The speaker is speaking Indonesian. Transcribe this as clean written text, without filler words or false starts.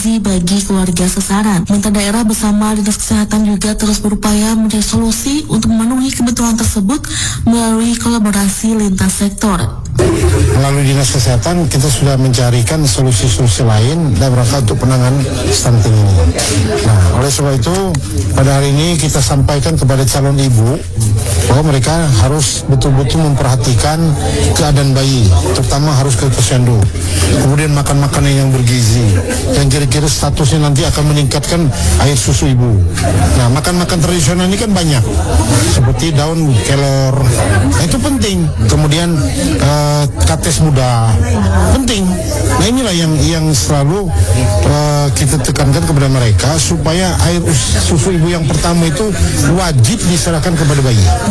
gizi bagi keluarga sasaran. Pemerintah daerah bersama Dinas Kesehatan juga terus berupaya mencari solusi untuk memenuhi kebutuhan tersebut melalui kolaborasi lintas sektor. Melalui Dinas Kesehatan kita sudah mencarikan solusi-solusi lain dalam rangka untuk penanganan stunting ini. Nah, oleh sebab itu pada hari ini kita sampaikan kepada calon ibu bahwa mereka harus betul-betul memperhatikan keadaan bayi, terutama harus ke posyandu. Kemudian makan makanan yang bergizi, yang kira-kira statusnya nanti akan meningkatkan air susu ibu. Nah, makan-makan tradisional ini kan banyak, seperti daun kelor, nah, itu penting. Kemudian kates muda penting. Nah, inilah yang selalu kita tekankan kepada mereka supaya air susu ibu yang pertama itu wajib diserahkan kepada bayi.